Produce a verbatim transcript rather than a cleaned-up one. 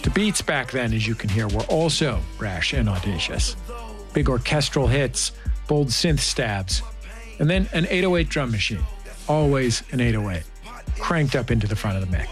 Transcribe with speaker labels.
Speaker 1: The beats back then, as you can hear, were also brash and audacious. Big orchestral hits, bold synth stabs, and then an eight oh eight drum machine. Always an eight oh eight, cranked up into the front of the mix.